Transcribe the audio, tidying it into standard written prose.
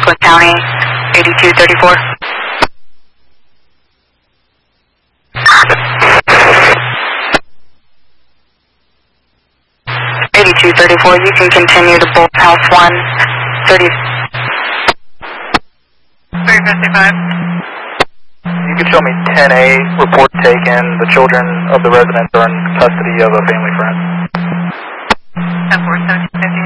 Franklin County, 8234. 8234, you can continue to Bolt House 130. 355. You can show me 10A, report taken. The children of the residents are in custody of a family friend. 10-4, 1750.